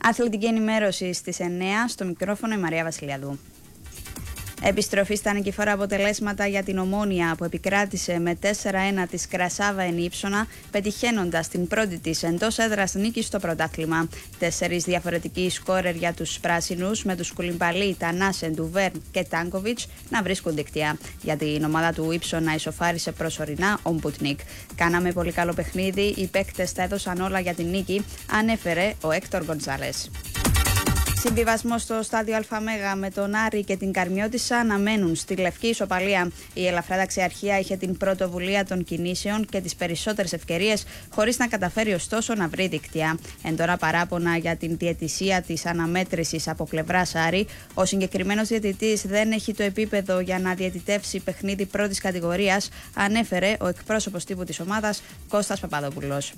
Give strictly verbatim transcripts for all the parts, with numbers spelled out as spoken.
Αθλητική ενημέρωση στις εννέα, στο μικρόφωνο η Μαρία Βασιλιαδού. Επιστροφή στα νικηφόρα αποτελέσματα για την Ομόνοια που επικράτησε με τέσσερα ένα της Κρασάβα εν Ύψωνα, πετυχαίνοντας την πρώτη της εντός έδρας νίκη στο πρωτάθλημα. Τέσσερις διαφορετικοί σκόρερ για τους πράσινους, με τους Κουλιμπαλί, Τανάσεν, Ντουβέρν και Τάνκοβιτς να βρίσκουν δικτυά. Για την ομάδα του Ύψωνα ισοφάρισε προσωρινά ο Μπουτνίκ. Κάναμε πολύ καλό παιχνίδι, οι παίκτες τα έδωσαν όλα για την νίκη, ανέφερε ο Έκτορ Γκοντζάλες. Συμβιβασμό στο στάδιο ΑΜ με τον Άρη και την Καρμιώτισσα αναμένουν στη λευκή ισοπαλία. Η ελαφρά δεξιαρχία είχε την πρωτοβουλία των κινήσεων και τις περισσότερες ευκαιρίες, χωρίς να καταφέρει ωστόσο να βρει δικτυά. Εν τώρα παράπονα για την διαιτησία της αναμέτρησης από πλευράς Άρη, ο συγκεκριμένος διαιτητής δεν έχει το επίπεδο για να διαιτητεύσει παιχνίδι πρώτης κατηγορίας, ανέφερε ο εκπρόσωπος τύπου της ομάδας Κώστας Παπαδόπουλος.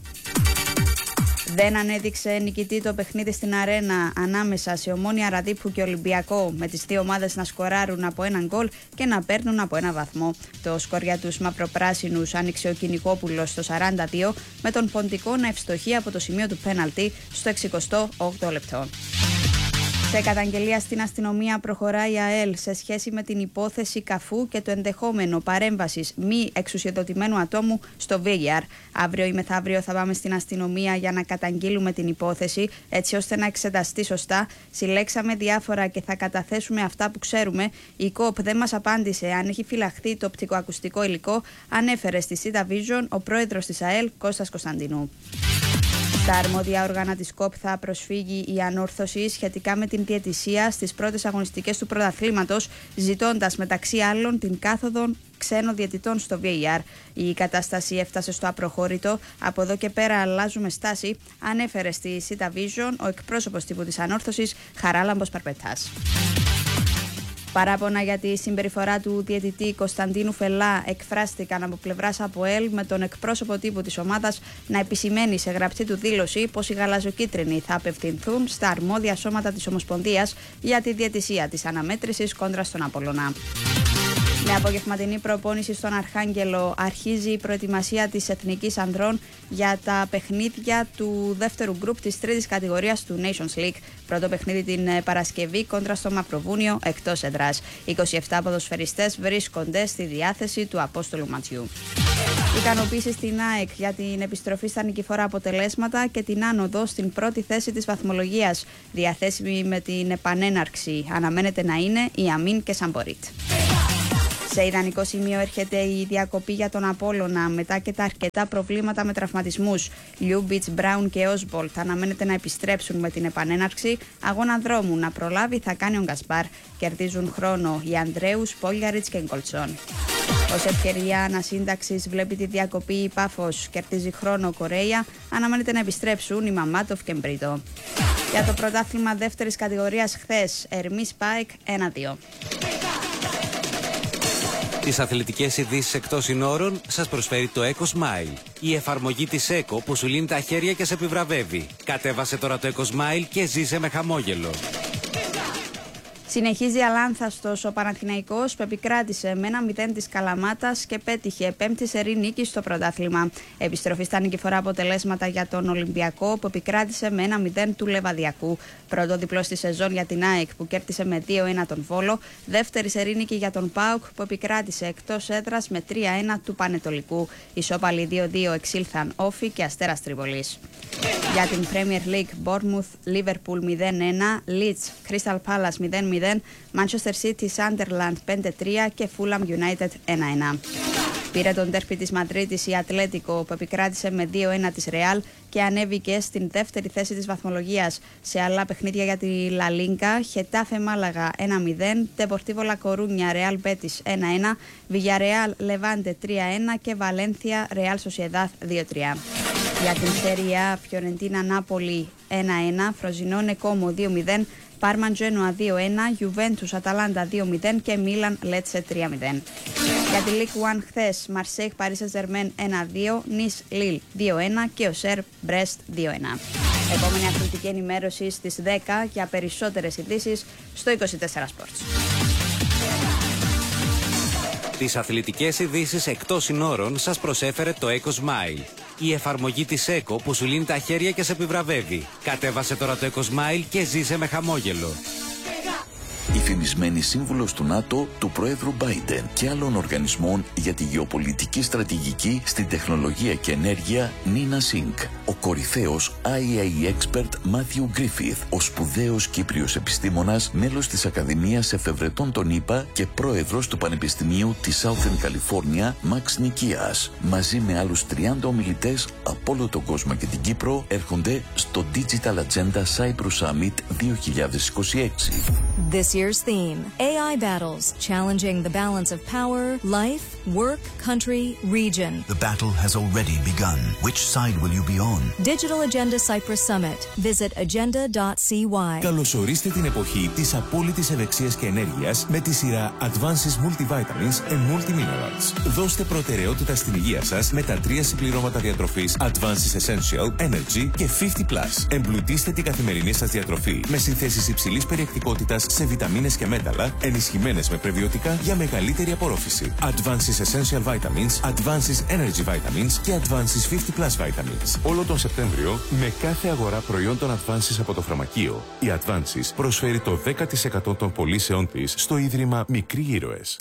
Δεν ανέδειξε νικητή το παιχνίδι στην αρένα ανάμεσα σε Ομόνοια Ραδίππου και Ολυμπιακό, με τις δύο ομάδες να σκοράρουν από έναν γκολ και να παίρνουν από ένα βαθμό. Το σκορ για τους μαυροπράσινους άνοιξε ο Κυνηγόπουλος στο σαράντα δύο, με τον Ποντικό να ευστοχεί από το σημείο του πέναλτι στο εξηκοστό όγδοο λεπτό. Σε καταγγελία στην αστυνομία προχωράει η ΑΕΛ σε σχέση με την υπόθεση Καφού και το ενδεχόμενο παρέμβασης μη εξουσιοδοτημένου ατόμου στο βι έι αρ. Αύριο ή μεθαύριο θα πάμε στην αστυνομία για να καταγγείλουμε την υπόθεση, έτσι ώστε να εξεταστεί σωστά. Συλλέξαμε διάφορα και θα καταθέσουμε αυτά που ξέρουμε. Η ΚΟΠ δεν μας απάντησε αν έχει φυλαχθεί το οπτικοακουστικό υλικό, ανέφερε στη ΣΥΤΑ Vision ο πρόεδρος της ΑΕΛ Κώστας Κωνσταντινού. Στα αρμόδια όργανα της ΚΟΠ θα προσφύγει η ανόρθωση σχετικά με την διαιτησία στις πρώτες αγωνιστικές του πρωταθλήματος, ζητώντας μεταξύ άλλων την κάθοδο ξένων διαιτητών στο βι έι αρ. Η κατάσταση έφτασε στο απροχώρητο. Από εδώ και πέρα αλλάζουμε στάση, ανέφερε στη ΣΥΤΑ Vision ο εκπρόσωπος τύπου της ανόρθωσης Χαράλαμπος Παρπετάς. Παράπονα για τη συμπεριφορά του διαιτητή Κωνσταντίνου Φελά εκφράστηκαν από πλευράς ΑΠΟΕΛ, με τον εκπρόσωπο τύπου της ομάδας να επισημαίνει σε γραπτή του δήλωση πως οι γαλαζοκίτρινοι θα απευθυνθούν στα αρμόδια σώματα της Ομοσπονδίας για τη διαιτησία της αναμέτρησης κόντρα στον Απόλλωνα. Με απογευματινή προπόνηση στον Αρχάγγελο αρχίζει η προετοιμασία της Εθνικής Ανδρών για τα παιχνίδια του δεύτερου γκρουπ της τρίτης κατηγορίας του Nations League. Πρώτο παιχνίδι την Παρασκευή κόντρα στο Μαυροβούνιο εκτός έδρας. είκοσι επτά ποδοσφαιριστές βρίσκονται στη διάθεση του Απόστολου Ματιού. Ικανοποίηση στην ΑΕΚ για την επιστροφή στα νικηφόρα αποτελέσματα και την άνοδο στην πρώτη θέση της βαθμολογίας. Διαθέσιμη με την επανέναρξη αναμένεται να είναι η Αμίν και Σαμπορίτ. Σε ιδανικό σημείο έρχεται η διακοπή για τον Απόλλωνα μετά και τα αρκετά προβλήματα με τραυματισμούς. Λιούμπιτς, Μπράουν και Όσμπολτ αναμένεται να επιστρέψουν με την επανέναρξη. Αγώνα δρόμου να προλάβει θα κάνει ο Γκασπάρ. Κερδίζουν χρόνο οι Ανδρέους, Πόλγαριτς και Γκολτσόν. Ως ευκαιρία ανασύνταξης βλέπει τη διακοπή η Πάφος. Κερδίζει χρόνο ο Κορέια. Αναμένεται να επιστρέψουν οι Μαμάτοφ και Μπρίτο. Για το πρωτάθλημα δεύτερης κατηγορίας χθες, Ερμής Πάεκ ένα δύο. Τις αθλητικές ειδήσεις εκτός συνόρων σας προσφέρει το EcoSmile. Η εφαρμογή της Eco που σου λύνει τα χέρια και σε επιβραβεύει. Κατέβασε τώρα το EcoSmile και ζήσε με χαμόγελο. Συνεχίζει αλάνθαστος ο Παναθηναϊκός που επικράτησε με ένα μηδέν της Καλαμάτας και πέτυχε πέμπτη σερί νίκη στο πρωτάθλημα. Επιστροφή στα νικηφορά αποτελέσματα για τον Ολυμπιακό που επικράτησε με ένα μηδέν του Λεβαδιακού. Πρώτο διπλό στη σεζόν για την ΑΕΚ που κέρδισε με δύο ένα τον Βόλο. Δεύτερη σερί νίκη για τον ΠΑΟΚ που επικράτησε εκτός έδρας με τρία ένα του Πανετολικού. Ισόπαλοι δύο δύο εξήλθαν Όφη και Αστέρας Τρίπολης. Για την Premier League, Bournemouth, Liverpool μηδέν ένα, Leeds, Crystal Palace μηδέν μηδέν, Manchester City, Sunderland πέντε τρία και Fulham United ένα ένα. Πήρε τον τέρπι της Μαδρίτης η Ατλέτικο που επικράτησε με δύο ένα της Real και ανέβηκε στην δεύτερη θέση της βαθμολογίας. Σε άλλα παιχνίδια για τη Λα Λίγκα, Χετάφε Μάλαγα ένα μηδέν, Deportivo La Coruña, Real Betis ένα ένα, Villarreal Levante τρία ένα και Valencia Real Sociedad δύο τρία. Για την Σέρια, Φιωρεντίνα Νάπολη ένα ένα, Φροζινόνε Κόμο δύο μηδέν, Πάρμα Τζένοα δύο ένα, Juventus Αταλάντα δύο μηδέν και Μίλαν Λέτσε τρία μηδέν. Για τη Ligue ένα χθες, Μαρσέιγ Παρί Σεν Ζερμέν ένα δύο, Νις Λίλ δύο ένα και ο Σερ Μπρέστ δύο ένα. Επόμενη αθλητική ενημέρωση στις δέκα για περισσότερες ειδήσεις στο είκοσι τέσσερα Sports. Τις αθλητικές ειδήσεις εκτός συνόρων σας προσέφερε το EcoSmile. η εφαρμογή της ΕΚΟ που σου λύνει τα χέρια και σε επιβραβεύει. Κατέβασε τώρα το EcoSmile και ζήσε με χαμόγελο. Η φημισμένη σύμβουλος του ΝΑΤΟ, του Προέδρου Biden και άλλων οργανισμών για τη γεωπολιτική στρατηγική στην τεχνολογία και ενέργεια, Νίνα Σινκ. Ο κορυφαίος άι έι expert Matthew Griffith, ο σπουδαίος Κύπριος επιστήμονας, μέλος της Ακαδημίας Εφευρετών των ΗΠΑ και πρόεδρος του Πανεπιστημίου της Southern California, Max Nikias. Μαζί με άλλους τριάντα ομιλητές από όλο τον κόσμο και την Κύπρο έρχονται στο Digital Agenda Cyprus Summit δύο χιλιάδες είκοσι έξι. This year's theme, έι άι battles, challenging the balance of power, life, work, country, region. The battle has already begun. Which side will you be on? Digital Agenda Cyprus Summit. Visit agenda dot c y. Καλωσορίστε την εποχή της απόλυτης ευεξίας και ενέργειας με τη σειρά Advances Multivitamins and Multiminerals. Δώστε προτεραιότητα στην υγεία σας με τα τρία συμπληρώματα διατροφής Advances Essential, Energy και πενήντα πλας. Εμπλουτίστε την καθημερινή σας διατροφή με συνθέσεις υψηλής περιεκτικότητας σε βιταμίνες και μέταλλα, ενισχυμένες με πρεβιωτικά για μεγαλύτερη απορρόφηση. Advances Essential Vitamins, Advances Energy Vitamins και Advances πενήντα Plus Vitamins. Όλο τον Σεπτέμβριο, με κάθε αγορά προϊόντων Advances από το φαρμακείο, η Advances προσφέρει το δέκα τοις εκατό των πωλήσεών της στο Ίδρυμα Μικροί Ήρωες.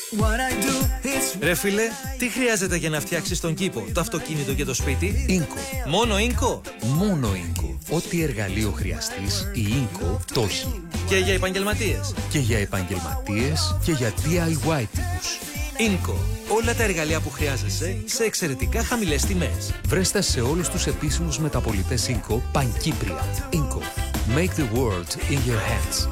Ρε φίλε, τι χρειάζεται για να φτιάξεις τον κήπο, το αυτοκίνητο και το σπίτι? Ίνκο. Μόνο Ίνκο? Μόνο Ίνκο. Ό,τι εργαλείο χρειαστείς, η Ίνκο το έχει. Και για επαγγελματίες? Και για επαγγελματίες και για ντι άι βάι τύπους. Ίνκο. Όλα τα εργαλεία που χρειάζεσαι σε εξαιρετικά χαμηλές τιμές. Βρέστα σε όλους τους επίσημους μεταπωλητές Ίνκο πανκύπρια. Ίνκο. Make the world in your hands.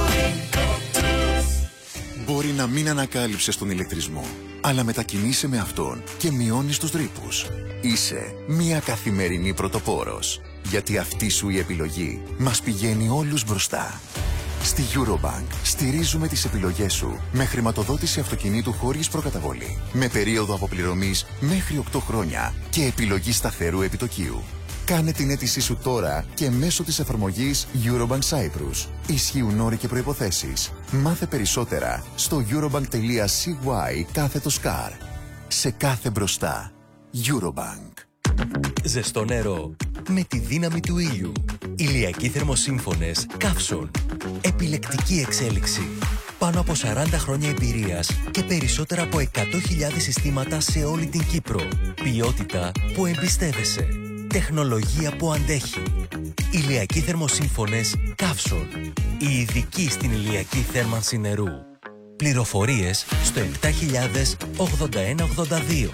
Μπορεί να μην ανακάλυψες τον ηλεκτρισμό, αλλά μετακινείσαι με αυτόν και μειώνεις τους ρήπους. Είσαι μια καθημερινή πρωτοπόρος, γιατί αυτή σου η επιλογή μας πηγαίνει όλους μπροστά. Στη Eurobank στηρίζουμε τις επιλογές σου με χρηματοδότηση αυτοκινήτου χωρίς προκαταβολή, με περίοδο αποπληρωμής μέχρι οκτώ χρόνια και επιλογή σταθερού επιτοκίου. Κάνε την αίτησή σου τώρα και μέσω της εφαρμογής Eurobank Cyprus. Ισχύουν όροι και προϋποθέσεις. Μάθε περισσότερα στο eurobank τελεία c y κάθετος car. Σε κάθε μπροστά. Eurobank. Ζεστό νερό με τη δύναμη του ήλιου. Ηλιακοί θερμοσύμφωνες Καύσον. Επιλεκτική εξέλιξη. Πάνω από σαράντα χρόνια εμπειρίας και περισσότερα από εκατό χιλιάδες συστήματα σε όλη την Κύπρο. Ποιότητα που εμπιστεύεσαι. Τεχνολογία που αντέχει. Ηλιακοί θερμοσύμφωνες Καύσον. Οι ειδικοί στην ηλιακή θέρμανση νερού. Πληροφορίες στο επτά χιλιάδες ογδόντα ένα ογδόντα δύο.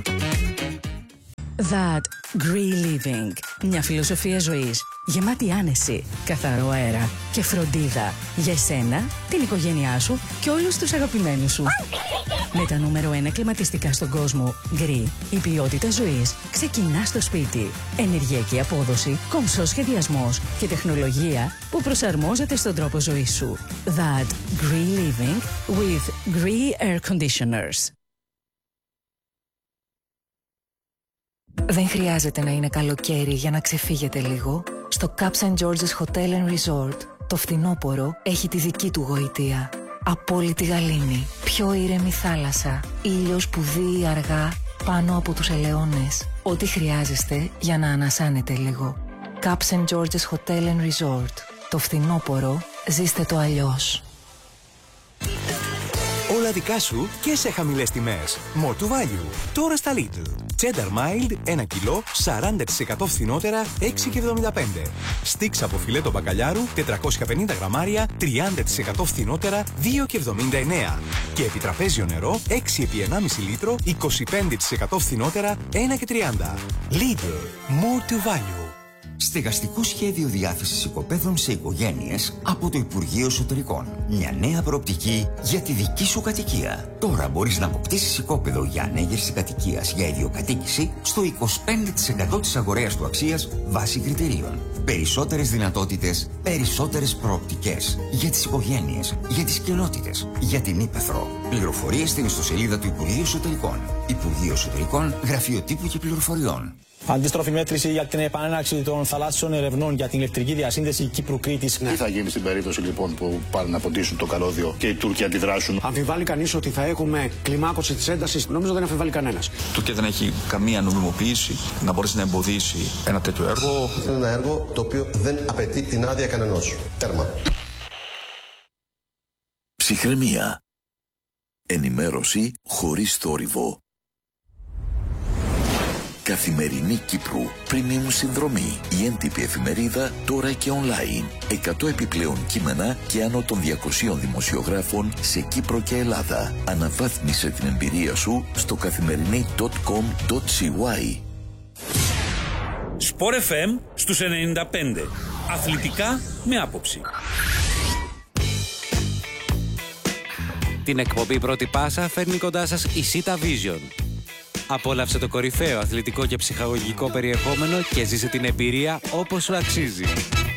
That Green Living. Μια φιλοσοφία ζωής γεμάτη άνεση, καθαρό αέρα και φροντίδα για εσένα, την οικογένειά σου και όλους τους αγαπημένους σου. Με τα νούμερο ένα κλιματιστικά στον κόσμο, Green, η ποιότητα ζωής ξεκινά στο σπίτι. Ενεργειακή απόδοση, κομψός σχεδιασμός και τεχνολογία που προσαρμόζεται στον τρόπο ζωής σου. That Green Living with Green Air Conditioners. Δεν χρειάζεται να είναι καλοκαίρι για να ξεφύγετε λίγο. Στο Cap Saint George's Hotel and Resort, το φθινόπωρο έχει τη δική του γοητεία. Απόλυτη γαλήνη, πιο ήρεμη θάλασσα, ήλιος που δύει αργά πάνω από τους ελαιώνες. Ό,τι χρειάζεστε για να ανασάνετε λίγο. Cap Saint George's Hotel and Resort. Το φθινόπωρο ζήστε το αλλιώς. Όλα δικά σου και σε χαμηλές τιμές. More to value. Τώρα στα Lidl. Cheddar Mild ένα κιλό σαράντα τοις εκατό φθηνότερα έξι και εβδομήντα πέντε. Sticks από φιλέτο μπακαλιάρου τετρακόσια πενήντα γραμμάρια τριάντα τοις εκατό φθηνότερα δύο και εβδομήντα εννέα. Και επιτραπέζιο νερό έξι επί ενάμιση λίτρο είκοσι πέντε τοις εκατό φθηνότερα ένα και τριάντα. Lidl. More to value. Στεγαστικό σχέδιο διάθεσης οικοπαίδων σε οικογένειες από το Υπουργείο Εσωτερικών. Μια νέα προοπτική για τη δική σου κατοικία. Τώρα μπορείς να αποκτήσεις οικόπεδο για ανέγερση κατοικίας για ιδιοκατοίκηση στο είκοσι πέντε τοις εκατό της αγοραίας του αξίας βάσει κριτηρίων. Περισσότερες δυνατότητες, περισσότερες προοπτικές για τις οικογένειες, για τις κοινότητες, για την ύπαιθρο. Πληροφορίες στην ιστοσελίδα του Υπουργείου Εσωτερικών. Υπουργείο Εσωτερικών, Γραφείο Τύπου και Πληροφοριών. Αντίστροφη μέτρηση για την επανέναρξη των θαλάσσιων ερευνών για την ηλεκτρική διασύνδεση Κύπρου-Κρήτης. Τι θα γίνει στην περίπτωση λοιπόν που πάνε να ποτίσουν το καλώδιο και οι Τούρκοι αντιδράσουν? Αμφιβάλλει κανείς ότι θα έχουμε κλιμάκωση της έντασης? Νομίζω δεν αμφιβάλλει κανένας. Η Τουρκία δεν έχει καμία νομιμοποίηση να μπορέσει να εμποδίσει ένα τέτοιο έργο. Είναι ένα έργο το οποίο δεν απαιτεί την άδεια κανενός. Τέρμα. Ψυχραιμία. Ενημέρωση χωρίς θόρυβο. Καθημερινή Κύπρου. Premium συνδρομή. Η έντυπη εφημερίδα τώρα και online. εκατό επιπλέον κείμενα και άνω των διακοσίων δημοσιογράφων σε Κύπρο και Ελλάδα. Αναβάθμισε την εμπειρία σου στο καθημερινή τελεία κομ τελεία σι γουάι. Σπορ εφ εμ στους ενενήντα πέντε. Αθλητικά με άποψη. Την εκπομπή Πρώτη Πάσα φέρνει κοντά σας η Sita Vision. Απόλαυσε το κορυφαίο αθλητικό και ψυχαγωγικό περιεχόμενο και ζήσε την εμπειρία όπως σου αξίζει.